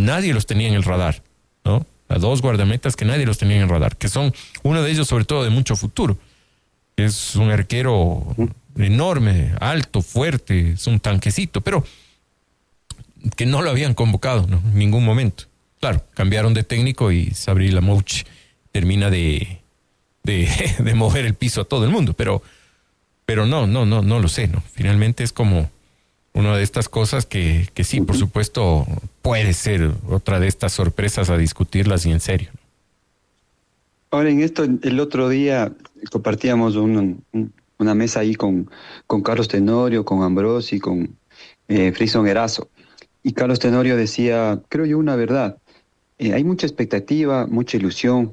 nadie los tenía en el radar, ¿no? A dos guardametas que nadie los tenía en el radar, que son uno de ellos sobre todo de mucho futuro. Es un arquero enorme, alto, fuerte, es un tanquecito, pero que no lo habían convocado, ¿no? En ningún momento. Claro, cambiaron de técnico y Sabri Lamouche termina de mover el piso a todo el mundo, pero no lo sé, ¿no? Finalmente es como una de estas cosas que sí, por supuesto, puede ser otra de estas sorpresas a discutirlas y en serio. Ahora, en esto, el otro día compartíamos una mesa ahí con Carlos Tenorio, con Ambrosi, con Frison Erazo. Y Carlos Tenorio decía, creo yo, una verdad. Hay mucha expectativa, mucha ilusión.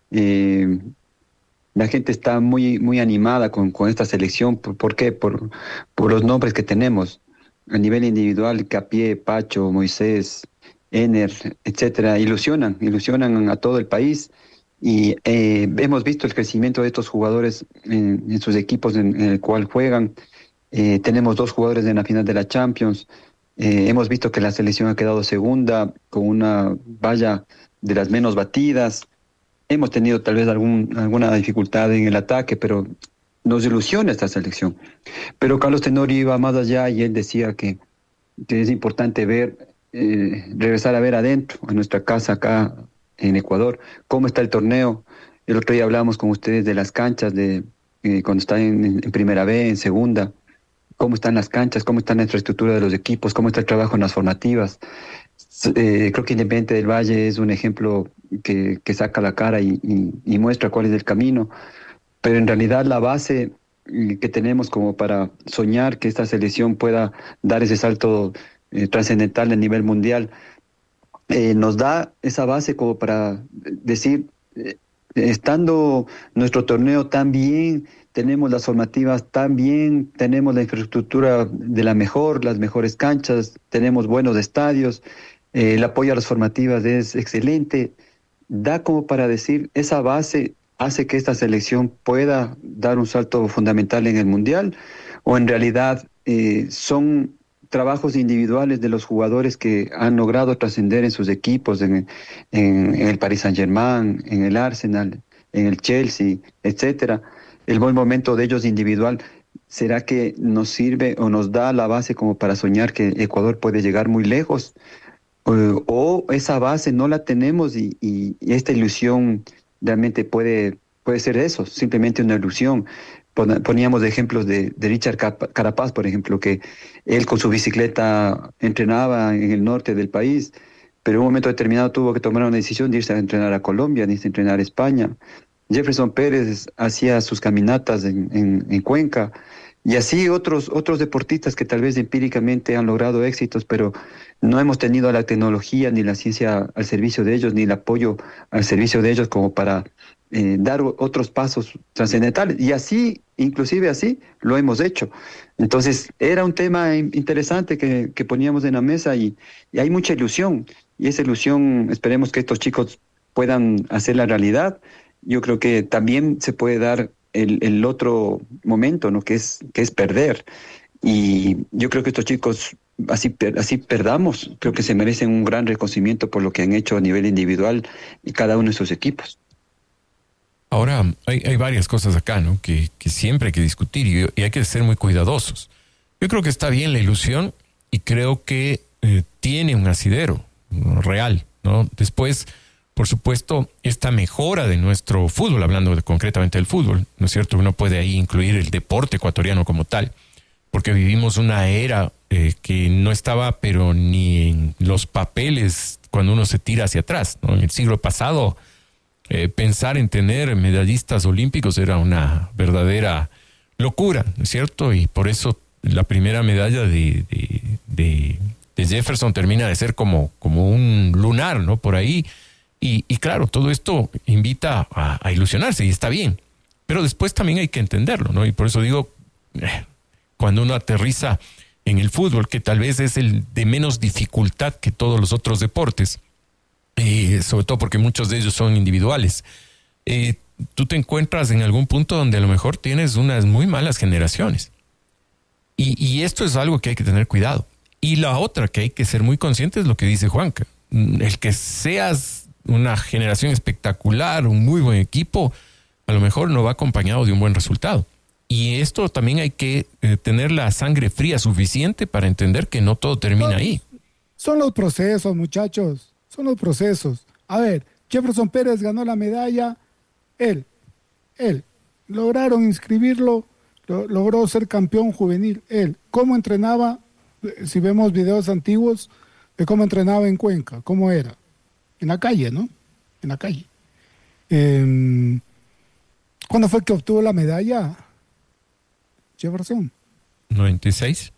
La gente está muy animada con esta selección. ¿Por qué? Por los nombres que tenemos. A nivel individual, Capié, Pacho, Moisés, Ener, etcétera, ilusionan a todo el país. Y hemos visto el crecimiento de estos jugadores en sus equipos en el cual juegan. Tenemos 2 jugadores en la final de la Champions. Hemos visto que la selección ha quedado segunda con una valla de las menos batidas. Hemos tenido tal vez alguna dificultad en el ataque, pero nos ilusiona esta selección. Pero Carlos Tenorio iba más allá y él decía que es importante regresar a ver adentro, en nuestra casa acá en Ecuador, cómo está el torneo. El otro día hablábamos con ustedes de las canchas, cuando están en primera B, en segunda, cómo están las canchas, cómo está la infraestructura de los equipos, cómo está el trabajo en las formativas. Creo que Independiente del Valle es un ejemplo que saca la cara y muestra cuál es el camino, pero en realidad la base que tenemos como para soñar que esta selección pueda dar ese salto trascendental a nivel mundial, nos da esa base como para decir, estando nuestro torneo tan bien, tenemos las formativas tan bien, tenemos la infraestructura de las mejores canchas, tenemos buenos estadios, el apoyo a las formativas es excelente, da como para decir, esa base hace que esta selección pueda dar un salto fundamental en el Mundial, o en realidad son trabajos individuales de los jugadores que han logrado trascender en sus equipos, en el Paris Saint-Germain, en el Arsenal, en el Chelsea, etcétera. El buen momento de ellos individual, ¿será que nos sirve o nos da la base como para soñar que Ecuador puede llegar muy lejos? O esa base no la tenemos y esta ilusión realmente puede ser eso, simplemente una ilusión. Poníamos ejemplos de Richard Carapaz, por ejemplo, que él con su bicicleta entrenaba en el norte del país, pero en un momento determinado tuvo que tomar una decisión de irse a entrenar a Colombia, de irse a entrenar a España. Jefferson Pérez hacía sus caminatas en Cuenca, y así otros deportistas que tal vez empíricamente han logrado éxitos, pero no hemos tenido la tecnología ni la ciencia al servicio de ellos, ni el apoyo al servicio de ellos como para dar otros pasos trascendentales. Y así, inclusive así, lo hemos hecho. Entonces, era un tema interesante que poníamos en la mesa y hay mucha ilusión. Y esa ilusión, esperemos que estos chicos puedan hacer la realidad. Yo creo que también se puede dar el otro momento, ¿no? Que es perder. Y yo creo que estos chicos, así perdamos, creo que se merecen un gran reconocimiento por lo que han hecho a nivel individual y cada uno de sus equipos. Ahora, hay varias cosas acá, ¿no? Que siempre hay que discutir y hay que ser muy cuidadosos. Yo creo que está bien la ilusión y creo que tiene un asidero, ¿no? Real, ¿no? Después, por supuesto, esta mejora de nuestro fútbol, hablando concretamente del fútbol, ¿no es cierto? Uno puede ahí incluir el deporte ecuatoriano como tal, porque vivimos una era que no estaba, pero ni en los papeles cuando uno se tira hacia atrás, ¿no? En el siglo pasado, pensar en tener medallistas olímpicos era una verdadera locura, ¿no es cierto? Y por eso la primera medalla de Jefferson termina de ser como un lunar, ¿no? Por ahí. Y claro, todo esto invita a ilusionarse y está bien. Pero después también hay que entenderlo, ¿no? Y por eso digo, cuando uno aterriza en el fútbol, que tal vez es el de menos dificultad que todos los otros deportes, sobre todo porque muchos de ellos son individuales, tú te encuentras en algún punto donde a lo mejor tienes unas muy malas generaciones. Y esto es algo que hay que tener cuidado. Y la otra que hay que ser muy consciente es lo que dice Juanca. el que seas una generación espectacular, un muy buen equipo, a lo mejor no va acompañado de un buen resultado. Y esto también hay que tener la sangre fría suficiente para entender que no todo termina ahí. Son los procesos, muchachos. Son los procesos. A ver, Jefferson Pérez ganó la medalla. Él. Lograron inscribirlo. Logró ser campeón juvenil. Él. ¿Cómo entrenaba? Si vemos videos antiguos de cómo entrenaba en Cuenca. ¿Cómo era? En la calle, ¿no? En la calle. ¿Cuándo fue que obtuvo la medalla? Jefferson. 96.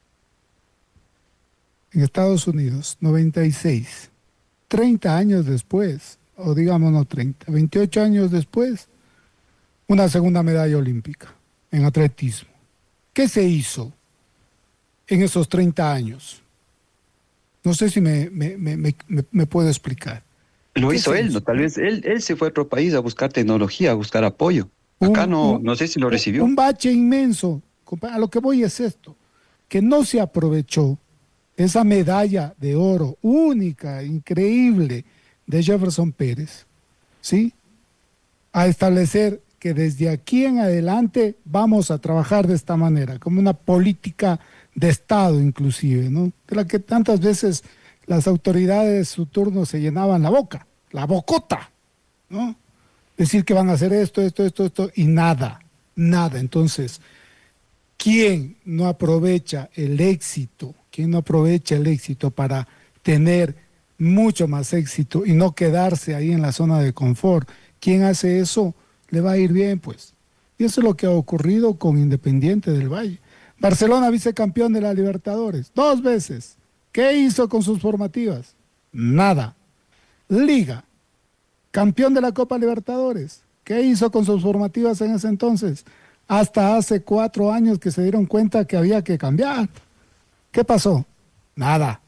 En Estados Unidos, 96. 30 años después, o digamos no 30, 28 años después, una segunda medalla olímpica en atletismo. ¿Qué se hizo en esos 30 años? No sé si me puedo explicar. Lo hizo él, ¿no? Tal vez él se fue a otro país a buscar tecnología, a buscar apoyo. Acá no sé si lo recibió. Un bache inmenso. A lo que voy es esto, que no se aprovechó esa medalla de oro única, increíble, de Jefferson Pérez, ¿sí? A establecer que desde aquí en adelante vamos a trabajar de esta manera, como una política de Estado inclusive, ¿no? De la que tantas veces las autoridades su turno se llenaban la boca, la bocota, ¿no? Decir que van a hacer esto, y nada. Entonces, ¿quién no aprovecha el éxito? ¿Quién no aprovecha el éxito para tener mucho más éxito y no quedarse ahí en la zona de confort? ¿Quién hace eso? Le va a ir bien, pues. Y eso es lo que ha ocurrido con Independiente del Valle. Barcelona, vicecampeón de la Libertadores, 2 veces. ¿Qué hizo con sus formativas? Nada. Liga, campeón de la Copa Libertadores. ¿Qué hizo con sus formativas en ese entonces? Hasta hace 4 años que se dieron cuenta que había que cambiar. ¿Qué pasó? Nada.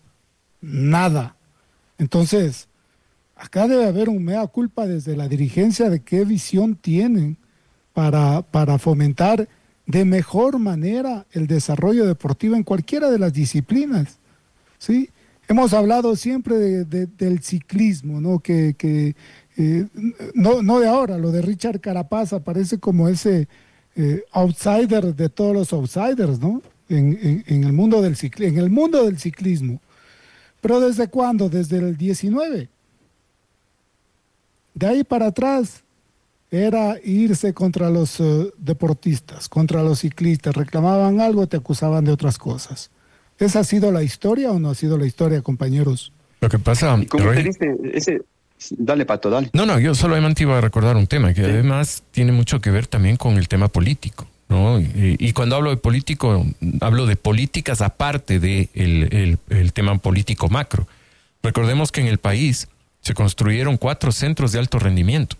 Entonces, acá debe haber un mea culpa desde la dirigencia de qué visión tienen para fomentar de mejor manera el desarrollo deportivo en cualquiera de las disciplinas, ¿sí? Hemos hablado siempre del ciclismo, ¿no? No de ahora, lo de Richard Carapaz aparece como ese outsider de todos los outsiders, ¿no? En el mundo del ciclismo. ¿Pero desde cuándo? Desde el 19. De ahí para atrás era irse contra los deportistas, contra los ciclistas. Reclamaban algo, te acusaban de otras cosas. ¿Esa ha sido la historia o no ha sido la historia, compañeros? Lo que pasa... ¿Cómo te dice ese? Dale, Pato, dale. No, yo solamente iba a recordar un tema que además tiene mucho que ver también con el tema político, ¿no? Y cuando hablo de político, hablo de políticas aparte del el tema político macro. Recordemos que en el país se construyeron 4 centros de alto rendimiento.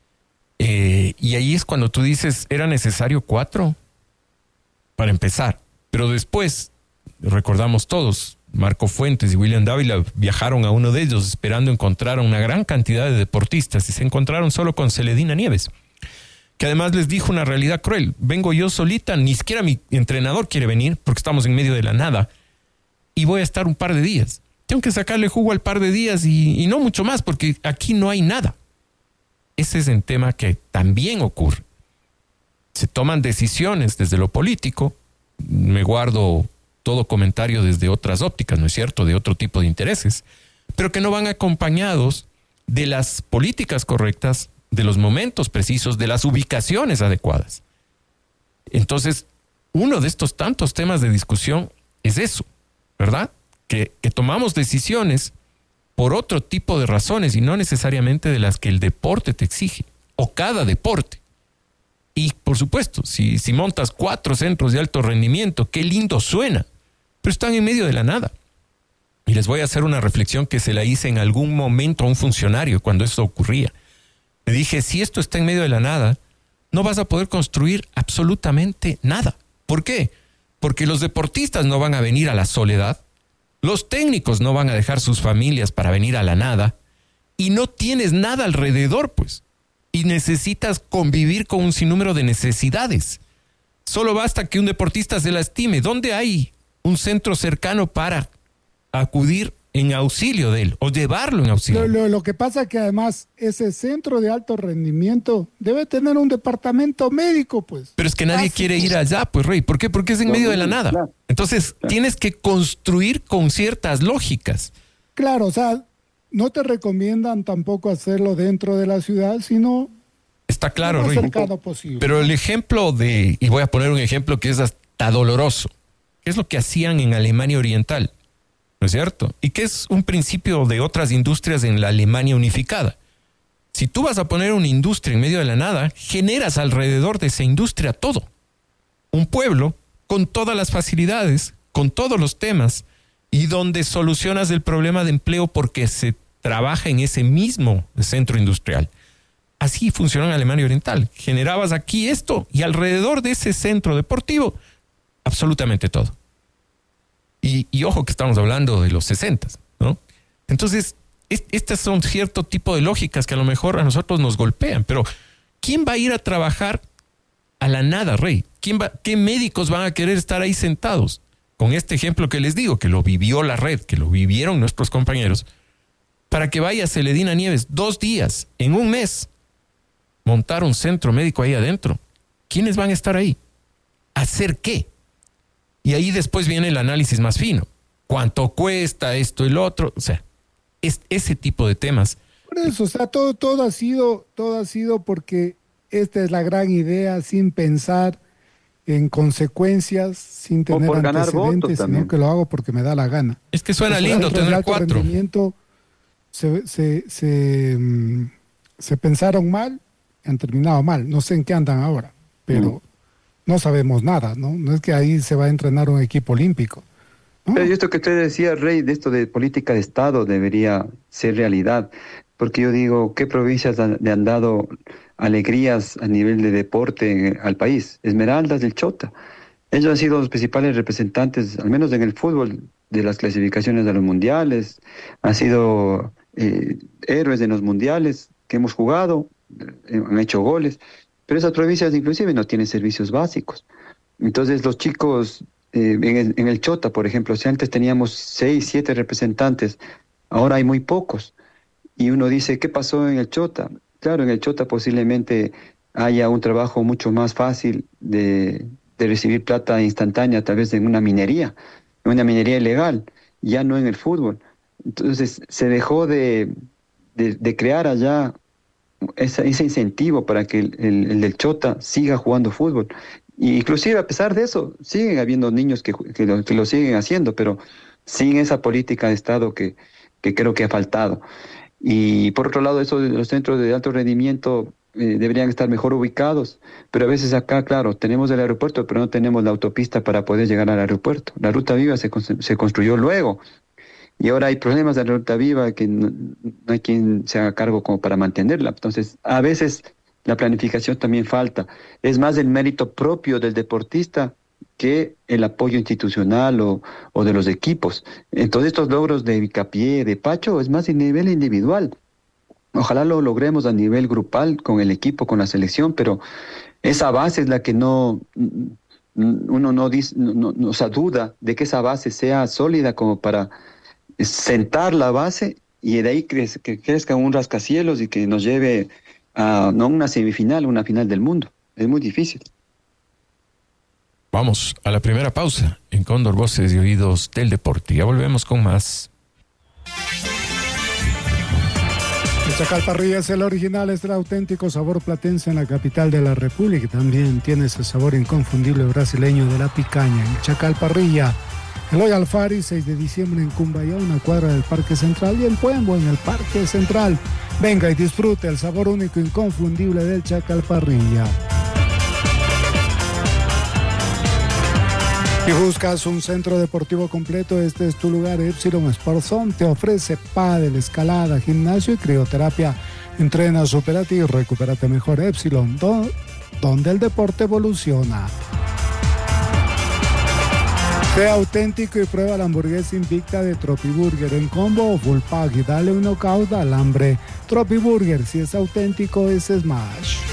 Y ahí es cuando tú dices, ¿era necesario 4? Para empezar. Pero después, recordamos todos, Marco Fuentes y William Dávila viajaron a uno de ellos esperando encontrar a una gran cantidad de deportistas y se encontraron solo con Celedina Nieves, que además les dijo una realidad cruel: vengo yo solita, ni siquiera mi entrenador quiere venir porque estamos en medio de la nada y voy a estar un par de días. Tengo que sacarle jugo al par de días y no mucho más porque aquí no hay nada. Ese es el tema que también ocurre. Se toman decisiones desde lo político, me guardo todo comentario desde otras ópticas, ¿no es cierto?, de otro tipo de intereses, pero que no van acompañados de las políticas correctas, de los momentos precisos, de las ubicaciones adecuadas. Entonces, uno de estos tantos temas de discusión es eso, ¿verdad? Que tomamos decisiones por otro tipo de razones y no necesariamente de las que el deporte te exige, o cada deporte. Y, por supuesto, si montas 4 centros de alto rendimiento, qué lindo suena, pero están en medio de la nada. Y les voy a hacer una reflexión que se la hice en algún momento a un funcionario cuando esto ocurría. Le dije, si esto está en medio de la nada, no vas a poder construir absolutamente nada. ¿Por qué? Porque los deportistas no van a venir a la soledad, los técnicos no van a dejar sus familias para venir a la nada, y no tienes nada alrededor, pues. Y necesitas convivir con un sinnúmero de necesidades. Solo basta que un deportista se lastime. ¿Dónde hay un centro cercano para acudir en auxilio de él o llevarlo en auxilio. Lo que pasa es que además ese centro de alto rendimiento debe tener un departamento médico, pues. Pero es que nadie quiere ir allá, pues, Rey. ¿Por qué? Porque es en medio de la nada. Claro. Entonces, tienes que construir con ciertas lógicas. Claro, o sea, no te recomiendan tampoco hacerlo dentro de la ciudad, sino Está claro, lo más Rey. cercano posible. Pero el ejemplo y voy a poner un ejemplo que es hasta doloroso, ¿qué es lo que hacían en Alemania Oriental? ¿No es cierto? Y que es un principio de otras industrias en la Alemania unificada. Si tú vas a poner una industria en medio de la nada, generas alrededor de esa industria todo. Un pueblo con todas las facilidades, con todos los temas, y donde solucionas el problema de empleo porque se trabaja en ese mismo centro industrial. Así funcionó en Alemania Oriental. Generabas aquí esto y alrededor de ese centro deportivo, absolutamente todo. Y ojo que estamos hablando de los 60, ¿no? Entonces, estas son cierto tipo de lógicas que a lo mejor a nosotros nos golpean, pero ¿quién va a ir a trabajar a la nada, Rey? ¿Qué médicos van a querer estar ahí sentados? Con este ejemplo que les digo, que lo vivió la red, que lo vivieron nuestros compañeros, para que vaya Celedina Nieves 2 días, en un mes, montar un centro médico ahí adentro. ¿Quiénes van a estar ahí? ¿Hacer qué? Y ahí después viene el análisis más fino. ¿Cuánto cuesta esto y lo otro? O sea, es ese tipo de temas. Por eso, o sea, todo ha sido porque esta es la gran idea, sin pensar en consecuencias, sin tener por ganar votos antecedentes, también. sino que lo hago porque me da la gana. Es que suena Los lindo centros de tener alto 4. rendimiento se pensaron mal, han terminado mal. No sé en qué andan ahora, pero no sabemos nada, ¿no? No es que ahí se va a entrenar un equipo olímpico, ¿no? Pero esto que usted decía, Rey, de esto de política de Estado debería ser realidad, porque yo digo, ¿qué provincias le han dado alegrías a nivel de deporte al país? Esmeraldas del Chota. Ellos han sido los principales representantes, al menos en el fútbol, de las clasificaciones de los mundiales, han sido héroes de los mundiales que hemos jugado, han hecho goles, pero esas provincias inclusive no tienen servicios básicos. Entonces los chicos en el Chota, por ejemplo, si antes teníamos 6, 7 representantes, ahora hay muy pocos. Y uno dice, ¿qué pasó en el Chota? Claro, en el Chota posiblemente haya un trabajo mucho más fácil de recibir plata instantánea, tal vez en una minería ilegal, ya no en el fútbol. Entonces se dejó de crear allá ese incentivo para que el del Chota siga jugando fútbol. Y inclusive a pesar de eso, siguen habiendo niños que lo siguen haciendo, pero sin esa política de Estado que creo que ha faltado. Y por otro lado, eso de los centros de alto rendimiento deberían estar mejor ubicados, pero a veces acá, claro, tenemos el aeropuerto, pero no tenemos la autopista para poder llegar al aeropuerto. La Ruta Viva se construyó luego, y ahora hay problemas de la Ruta Viva que no hay quien se haga cargo como para mantenerla. Entonces, a veces la planificación también falta. Es más el mérito propio del deportista que el apoyo institucional o de los equipos. Entonces, estos logros de Bicapié, de Pacho, es más a nivel individual. Ojalá lo logremos a nivel grupal, con el equipo, con la selección, pero esa base es la que uno no dice, o sea, duda de que esa base sea sólida como para sentar la base y de ahí que crezca un rascacielos y que nos lleve a no una semifinal, una final del mundo. Es muy difícil. Vamos a la primera pausa en Cóndor Voces y Oídos del Deporte. Ya volvemos con más. El Chacalparrilla es el original, es el auténtico sabor platense en la capital de la República. También tiene ese sabor inconfundible brasileño de la picaña. El Chacalparrilla, Eloy Alfari, 6 de diciembre en Cumbayá, una cuadra del Parque Central, y el Puembo en el Parque Central. Venga y disfrute el sabor único e inconfundible del Chacalparrilla. Si buscas un centro deportivo completo, este es tu lugar. Epsilon Sport Zone te ofrece pádel, escalada, gimnasio y crioterapia. Entrena, supérate y recupérate mejor. Epsilon, donde el deporte evoluciona. Sea auténtico y prueba la hamburguesa invicta de Tropi Burger en combo o full pack y dale un knockout al hambre. Tropi Burger, si es auténtico, es Smash.